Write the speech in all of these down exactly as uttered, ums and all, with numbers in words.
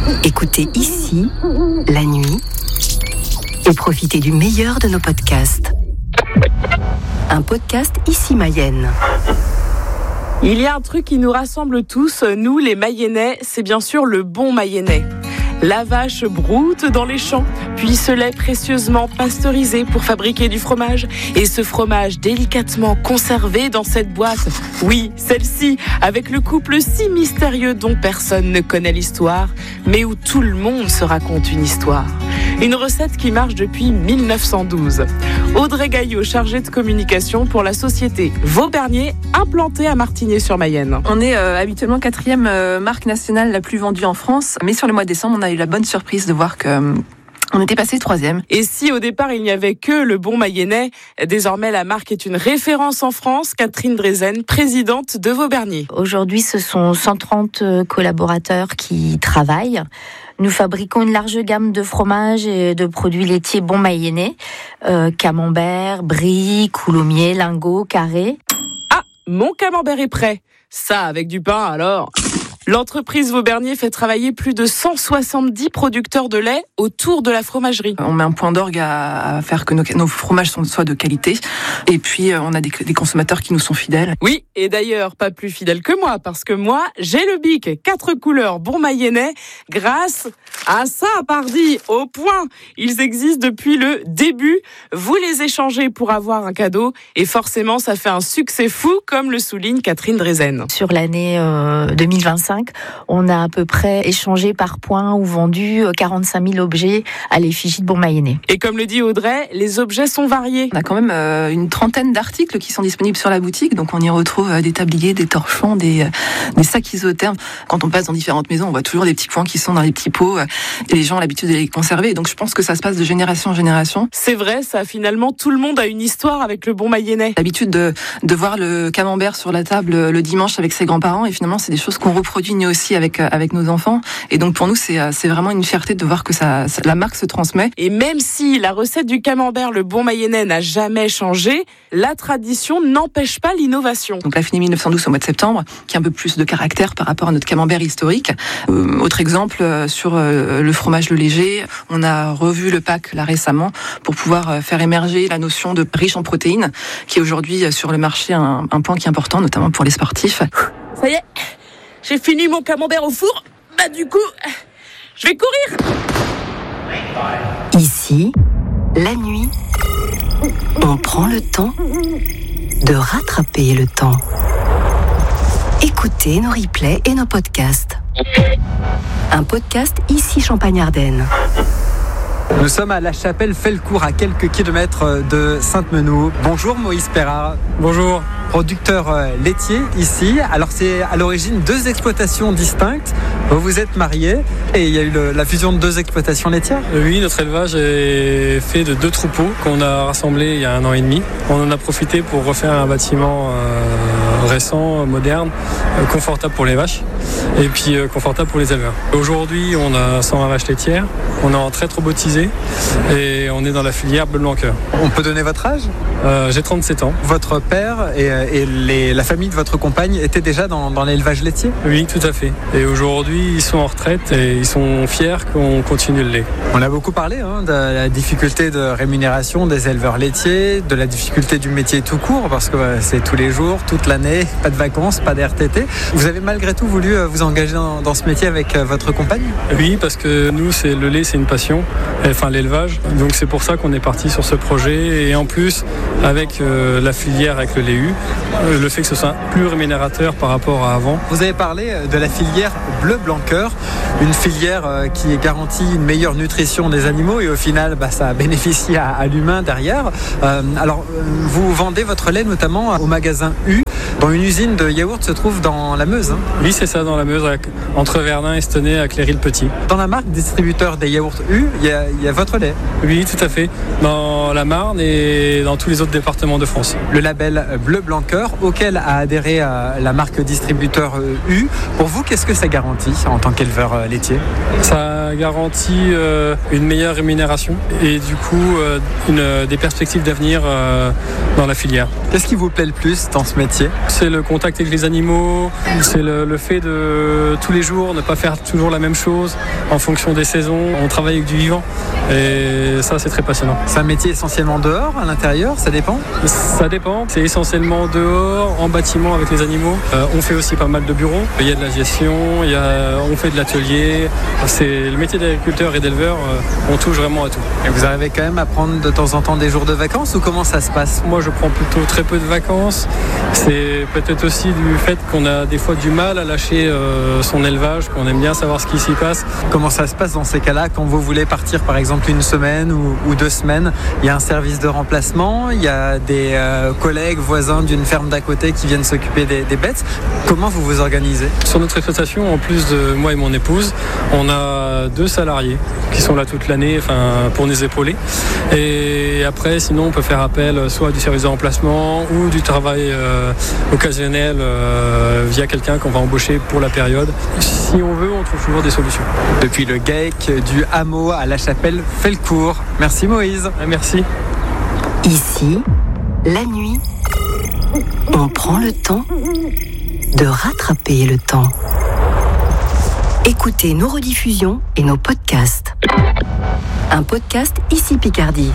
Écoutez ici, la nuit, et profitez du meilleur de nos podcasts. Un podcast Ici Mayenne. Il y a un truc qui nous rassemble tous, nous les Mayennais, c'est bien sûr le bon mayennais. La vache broute dans les champs, puis ce lait précieusement pasteurisé pour fabriquer du fromage. Et ce fromage délicatement conservé dans cette boîte. Oui, celle-ci, avec le couple si mystérieux dont personne ne connaît l'histoire, mais où tout le monde se raconte une histoire. Une recette qui marche depuis mille neuf cent douze. Audrey Gaillot, chargée de communication pour la société Vaubernier, implantée à Martigny-sur-Mayenne. On est euh, habituellement quatrième euh, marque nationale la plus vendue en France, mais sur le mois de décembre, on a eu la bonne surprise de voir que euh, on était passé troisième. Et si au départ il n'y avait que le bon mayennais, désormais la marque est une référence en France. Catherine Drezen, présidente de Vaubernier. Aujourd'hui, ce sont cent trente collaborateurs qui travaillent. Nous fabriquons une large gamme de fromages et de produits laitiers bon mayennais, euh, camembert, brie, coulommiers, lingots, carrés. Ah, mon camembert est prêt. Ça, avec du pain alors. L'entreprise Vaubernier fait travailler plus de cent soixante-dix producteurs de lait autour de la fromagerie. On met un point d'orgue à, à faire que nos, nos fromages soient de qualité. Et puis, on a des, des consommateurs qui nous sont fidèles. Oui, et d'ailleurs, pas plus fidèles que moi, parce que moi, j'ai le bic quatre couleurs bon mayennais grâce à ça, pardi, au point. Ils existent depuis le début. Vous les échangez pour avoir un cadeau. Et forcément, ça fait un succès fou, comme le souligne Catherine Drezen. Sur l'année euh, deux mille vingt-cinq, on a à peu près échangé par points ou vendu quarante-cinq mille objets à l'effigie de bon mayennais. Et comme le dit Audrey, les objets sont variés. On a quand même euh, une trentaine d'articles qui sont disponibles sur la boutique, donc on y retrouve euh, des tabliers, des torchons, des, euh, des sacs isothermes. Quand on passe dans différentes maisons, on voit toujours des petits points qui sont dans les petits pots, euh, et les gens ont l'habitude de les conserver. Donc je pense que ça se passe de génération en génération. C'est vrai, ça, finalement, tout le monde a une histoire avec le bon mayennais. L'habitude de, de voir le camembert sur la table le dimanche avec ses grands-parents, et finalement c'est des choses qu'on reproduit nous aussi avec avec nos enfants, et donc pour nous c'est c'est vraiment une fierté de voir que ça, ça la marque se transmet. Et même si la recette du camembert le bon mayennais n'a jamais changé, la tradition n'empêche pas l'innovation. Donc la Finet mille neuf cent douze au mois de septembre, qui a un peu plus de caractère par rapport à notre camembert historique. Euh, autre exemple euh, sur euh, le fromage le léger, on a revu le pack là récemment pour pouvoir euh, faire émerger la notion de riche en protéines, qui est aujourd'hui euh, sur le marché un, un point qui est important, notamment pour les sportifs. Ça y est, j'ai fini mon camembert au four. Bah du coup, je vais courir. Ici, la nuit, on prend le temps de rattraper le temps. Écoutez nos replays et nos podcasts. Un podcast Ici Champagne-Ardenne. Nous sommes à la chapelle Fellecourt, à quelques kilomètres de Sainte-Menou. Bonjour Moïse Perard. Bonjour. Producteur laitier ici. Alors c'est à l'origine deux exploitations distinctes. Vous vous êtes mariés et il y a eu le, la fusion de deux exploitations laitières. Oui, notre élevage est fait de deux troupeaux qu'on a rassemblés il y a un an et demi. On en a profité pour refaire un bâtiment euh, récent, moderne, euh, confortable pour les vaches et puis euh, confortable pour les éleveurs. Aujourd'hui, on a cent vingt vaches laitières. On est en traite robotisée et on est dans la filière bleu blanc cœur. On peut donner votre âge ? euh, J'ai trente-sept ans. Votre père et, et les, la famille de votre compagne étaient déjà dans, dans l'élevage laitier ? Oui, tout à fait. Et aujourd'hui, ils sont en retraite et ils sont fiers qu'on continue le lait. On a beaucoup parlé hein, de la difficulté de rémunération des éleveurs laitiers, de la difficulté du métier tout court, parce que euh, c'est tous les jours, toute l'année, pas de vacances, pas d'R T T. Vous avez malgré tout voulu euh, vous engager dans, dans ce métier avec euh, votre compagne ? Oui, parce que nous, c'est le lait, c'est une passion, enfin l'élevage. Donc c'est pour ça qu'on est parti sur ce projet. Et en plus, avec euh, la filière, avec le lait U, euh, le fait que ce soit plus rémunérateur par rapport à avant. Vous avez parlé de la filière bleu blanc cœur, une filière euh, qui garantit une meilleure nutrition des animaux et au final, bah, ça bénéficie à, à l'humain derrière. Euh, alors, vous vendez votre lait notamment au magasin U, dont une usine de yaourt se trouve dans la Meuse. Hein. Oui, c'est ça, dans la Meuse, entre Verdun et Stenay, à Cléry-le-Petit. Dans la marque distributeur des yaourts U, il y, y a votre lait. Oui, tout à fait. Dans la Marne et dans tous les autres départements de France. Le label Bleu Blanc Cœur, auquel a adhéré euh, la marque distributeur euh, U. Pour vous, qu'est-ce que ça garantit en tant qu'éleveur euh, laitier ? Ça garantit euh, une meilleure rémunération et du coup euh, une, des perspectives d'avenir euh, dans la filière. Qu'est-ce qui vous plaît le plus dans ce métier ? C'est le contact avec les animaux, c'est le, le fait de tous les jours ne pas faire toujours la même chose en fonction des saisons. On travaille avec du vivant et ça c'est très passionnant. C'est un métier essentiellement dehors, à l'intérieur, ça dépend ? Ça dépend, c'est essentiellement dehors, en bâtiment avec les animaux. Euh, on fait aussi pas mal de bureaux, il y a de la gestion, il y a, on fait de l'atelier. C'est le métier d'agriculteur et d'éleveur, euh, on touche vraiment à tout. Et vous arrivez quand même à prendre de temps en temps des jours de vacances ou comment ça se passe ? Moi je prends plutôt très peu de vacances. C'est peut-être aussi du fait qu'on a des fois du mal à lâcher euh, son élevage, qu'on aime bien savoir ce qui s'y passe. Comment ça se passe dans ces cas-là quand vous voulez partir par exemple une semaine ou, ou deux semaines ? Il y a un service de remplacement, il y a des euh, collègues, voisins d'une ferme d'à côté qui viennent s'occuper des, des bêtes. Comment vous vous organisez ? Sur notre exploitation, en plus de moi et mon épouse, on a deux salariés qui sont là toute l'année, enfin, pour nous épauler. Et après, sinon, on peut faire appel soit du service de remplacement ou du travail euh, occasionnel euh, via quelqu'un qu'on va embaucher pour la période. Si on veut, on trouve toujours des solutions. Depuis le GAEC du hameau à la chapelle Felcourt. Merci Moïse. Merci. Ici, la nuit, on prend le temps de rattraper le temps. Écoutez nos rediffusions et nos podcasts. Un podcast Ici Picardie.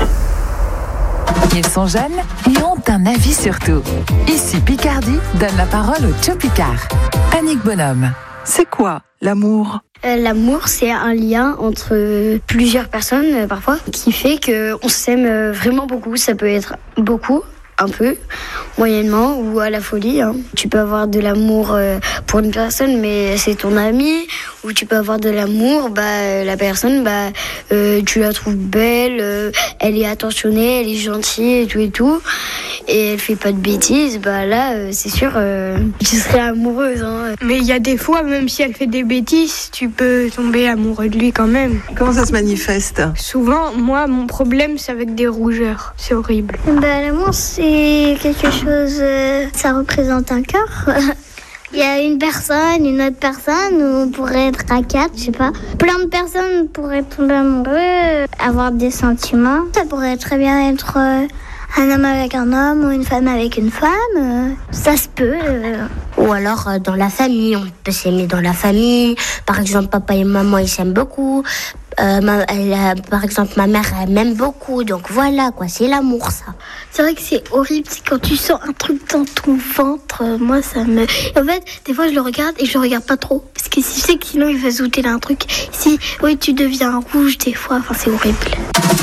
Ils sont jeunes et ont un avis sur tout. Ici Picardie donne la parole au Tcho Picard. Annick Bonhomme. C'est quoi l'amour ? Euh, l'amour, c'est un lien entre plusieurs personnes, euh, parfois, qui fait qu'on s'aime euh, vraiment beaucoup. Ça peut être beaucoup, un peu, moyennement, ou à la folie. Hein. Tu peux avoir de l'amour euh, pour une personne, mais c'est ton ami. Ou tu peux avoir de l'amour, bah, euh, la personne, bah, euh, tu la trouves belle, euh, elle est attentionnée, elle est gentille et tout et tout. Et elle fait pas de bêtises, bah là, euh, c'est sûr, euh, tu serais amoureuse. Hein. Mais il y a des fois, même si elle fait des bêtises, tu peux tomber amoureux de lui quand même. Comment ça se manifeste ? Souvent, moi, mon problème, c'est avec des rougeurs. C'est horrible. Bah, l'amour, c'est quelque chose... Euh, ça représente un cœur. Il y a une personne, une autre personne, ou on pourrait être à quatre, je sais pas. Plein de personnes pourraient tomber amoureux, avoir des sentiments. Ça pourrait très bien être... Euh, un homme avec un homme ou une femme avec une femme, euh, ça se peut. Euh. Ou alors euh, dans la famille, on peut s'aimer dans la famille. Par exemple, papa et maman, ils s'aiment beaucoup. Euh, ma, elle a, par exemple, ma mère, elle m'aime beaucoup. Donc voilà, quoi, c'est l'amour, ça. C'est vrai que c'est horrible, c'est quand tu sens un truc dans ton ventre. Euh, moi, ça me... En fait, des fois, je le regarde et je le regarde pas trop. Parce que si je sais que sinon, il va se douter d'un truc. Si, oui, tu deviens rouge des fois. Enfin, c'est horrible.